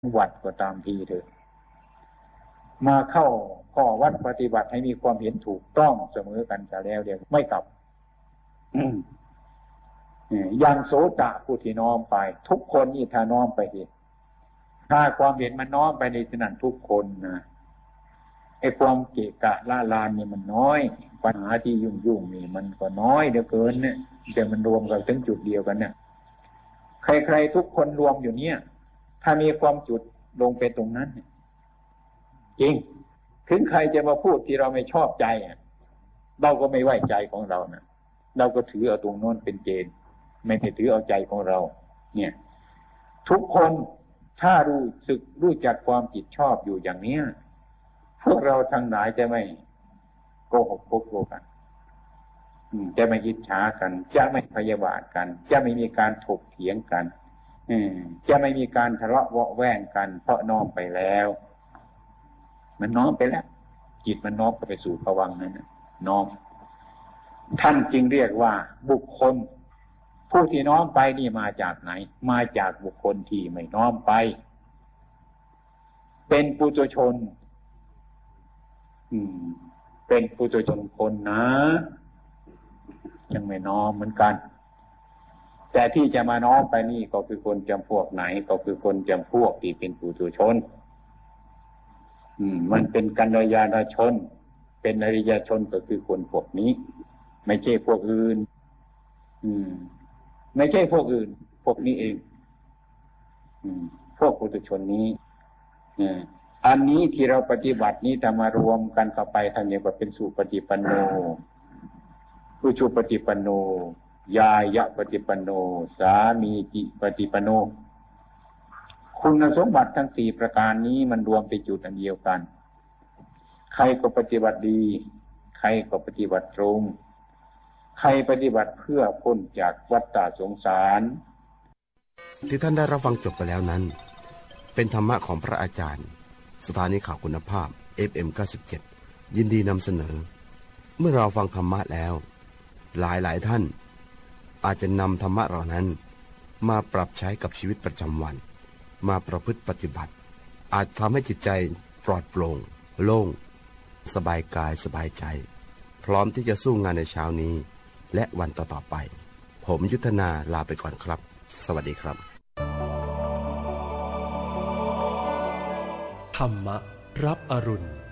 วัดก็ตามทีเถอะมาเข้าข้อวัดปฏิบัติให้มีความเห็นถูกต้องเสมอกันจะแล้วเดี๋ยวไม่กลับอย่างโสตผู้ที่น้อมไปทุกคนนี่ถ้าน้อมไปเห็นถ้าความเห็นมันน้อมไปในที่นั้นทุกคนนะไอ้ความเกะกะละลานนี่มันน้อยปัญหาที่ยุ่งนี่มันก็น้อยเหลือเกินเนี่ยแต่มันรวมกันถึงจุดเดียวกันเนี่ยใครๆทุกคนรวมอยู่เนี่ยถ้ามีความจุดลงไปตรงนั้นจริงถึงใครจะมาพูดที่เราไม่ชอบใจเราก็ไม่ไว้ใจของเรานะเราก็ถือเอาตรงโน้นเป็นเกณฑ์ไม่ได้ถือเอาใจของเราเนี่ยทุกคนถ้ารู้จักความผิดชอบอยู่อย่างนี้พวกเราทั้งหลายจะไม่โกหกโกกันจะไม่อิจฉากันจะไม่พยาบาทกันจะไม่มีการถกเถียงกันจะไม่มีการทะเลาะเวาะแว้งกันเพราะน้อมไปแล้วมันน้อมไปแล้วจิตมันน้อมไปสู่ภวังค์นั้นน้อมท่านจึงเรียกว่าบุคคลผู้ที่น้อมไปนี่มาจากไหนมาจากบุคคลที่ไม่น้อมไปเป็นปุถุชนเป็นปุถุชนคนนะยังไม่น้อมเหมือนกันแต่ที่จะมาน้อมไปนี่ก็คือคนจำพวกไหนก็คือคนจำพวกที่เป็นปุถุชนมันเป็นกัลยาณชนเป็นอริยชนก็คือคนพวกนี้ไม่ใช่พวกอื่นไม่ใช่พวกอื่นพวกนี้เองพวกปุถุชนนี้อันนี้ที่เราปฏิบัตินี้จะมารวมกันเข้าไปทางนี้ว่าเป็นสุปฏิปันโนอุชุปฏิปันโนยายะปฏิปันโนสามีจิปฏิปันโนคุณสมบัติทั้ง4ประการนี้มันรวมไปจุดอันเดียวกันใครก็ปฏิบัติดีใครก็ปฏิบัติตรงใครปฏิบัติเพื่อพ้นจากวัฏฏะสงสารที่ท่านได้รับฟังจบไปแล้วนั้นเป็นธรรมะของพระอาจารย์สถานีข่าวคุณภาพ FM 97ยินดีนำเสนอเมื่อเราฟังธรรมะแล้วหลายท่านอาจจะนำธรรมะเหล่านั้นมาปรับใช้กับชีวิตประจำวันมาประพฤติปฏิบัติอาจทำให้จิตใจปลอดโปร่งโล่งสบายกายสบายใจพร้อมที่จะสู้งานในเช้านี้และวันต่อๆไปผมยุทธนาลาไปก่อนครับสวัสดีครับธรรมะรับอรุณ